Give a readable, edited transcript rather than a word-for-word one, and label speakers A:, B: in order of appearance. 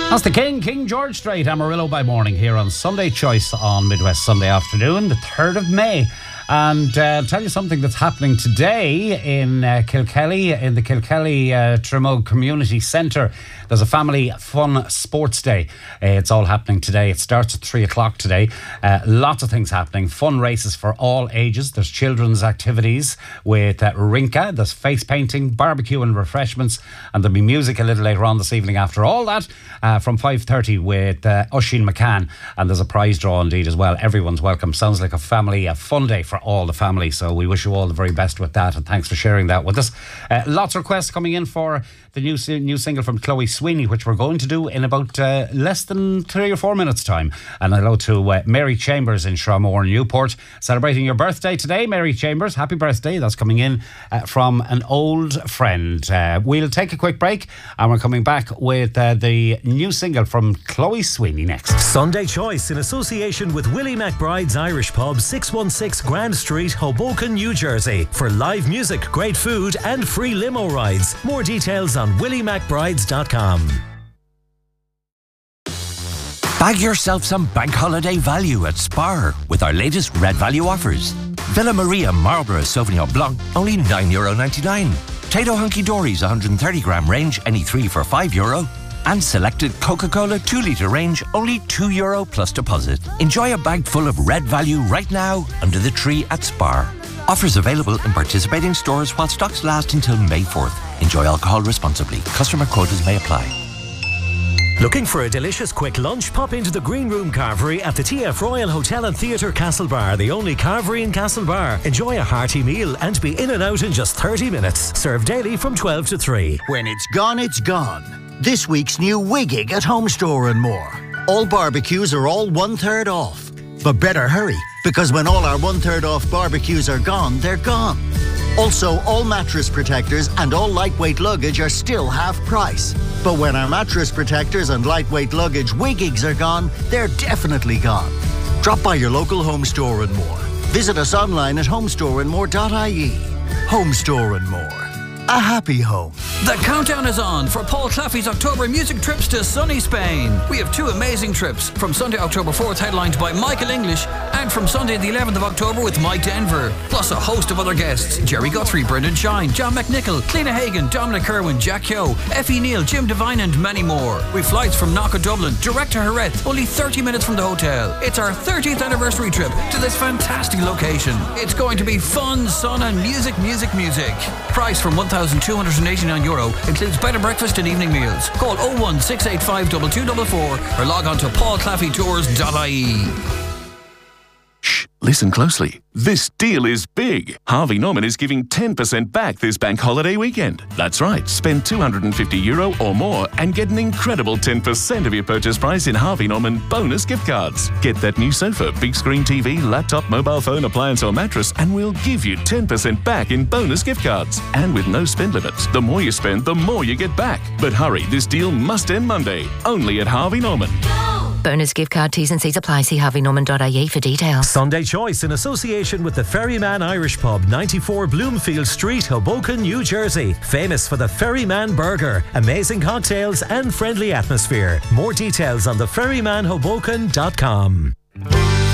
A: That's the King George Strait, Amarillo by Morning, here on Sunday Choice on Midwest Sunday afternoon, the 3rd of May. And I'll tell you something that's happening today in Kilkelly, in the Kilkelly Trimog Community Centre. There's a family fun sports day. It's all happening today. It starts at 3 o'clock today. Lots of things happening. Fun races for all ages. There's children's activities with Rinka. There's face painting, barbecue and refreshments. And there'll be music a little later on this evening after all that from 5:30 with Oisin McCann. And there's a prize draw indeed as well. Everyone's welcome. Sounds like a fun day for all the family. So we wish you all the very best with that. And thanks for sharing that with us. Lots of requests coming in for the new single from Chloe Sweeney, which we're going to do in about less than 3 or 4 minutes time. And hello to Mary Chambers in Shramore, Newport, celebrating your birthday today. Mary Chambers, happy birthday. That's coming in from an old friend. We'll take a quick break and we're coming back with the new single from Chloe Sweeney next.
B: Sunday Choice in association with Willie McBride's Irish Pub, 616 Grand Street, Hoboken, New Jersey, for live music, great food and free limo rides. More details on williemcbrides.com.
C: Bag yourself some bank holiday value at Spar with our latest Red Value offers. Villa Maria Marlborough Sauvignon Blanc, only €9.99. Tato Hunky Dory's 130 gram range, any 3 for €5. And selected Coca-Cola 2 litre range, only €2 plus deposit. Enjoy a bag full of Red Value right now under the tree at Spar. Offers available in participating stores while stocks last until May 4th. Enjoy alcohol responsibly. Customer quotas may apply.
B: Looking for a delicious quick lunch? Pop into the Green Room Carvery at the TF Royal Hotel and Theatre Castlebar, the only carvery in Castlebar. Enjoy a hearty meal and be in and out in just 30 minutes. Served daily from 12 to 3.
D: When it's gone, it's gone. This week's new Wiggig at Home Store and More. All barbecues are all 1/3 off. But better hurry, because when all our 1/3 off barbecues are gone, they're gone. Also, all mattress protectors and all lightweight luggage are still half price. But when our mattress protectors and lightweight luggage Wiggigs are gone, they're definitely gone. Drop by your local Home Store and More. Visit us online at homestoreandmore.ie. Home Store and More. A happy home.
E: The countdown is on for Paul Claffey's October music trips to sunny Spain. We have 2 amazing trips, from Sunday, October 4th, headlined by Michael English, and from Sunday the 11th of October with Mike Denver, plus a host of other guests: Jerry Guthrie, Brendan Shine, John McNichol, Cliona Hagan, Dominic Kerwin, Jack Kyo, Effie Neal, Jim Devine and many more. With flights from Knock Dublin, direct to Jerez, only 30 minutes from the hotel. It's our 30th anniversary trip to this fantastic location. It's going to be fun, sun and music. Price from €1,289, includes bed and breakfast and evening meals. Call 01685 2244 or log on to paulclaffeytours.ie.
F: Shh, listen closely. This deal is big. Harvey Norman is giving 10% back this bank holiday weekend. That's right, spend €250 or more and get an incredible 10% of your purchase price in Harvey Norman bonus gift cards. Get that new sofa, big screen TV, laptop, mobile phone, appliance or mattress, and we'll give you 10% back in bonus gift cards. And with no spend limits, the more you spend, the more you get back. But hurry, this deal must end Monday, only at Harvey Norman.
G: Bonus gift card, T's and C's apply. See harveynorman.ie for details.
B: Sunday Choice in association with the Ferryman Irish Pub, 94 Bloomfield Street, Hoboken, New Jersey. Famous for the Ferryman Burger, amazing cocktails and friendly atmosphere. More details on theferrymanhoboken.com.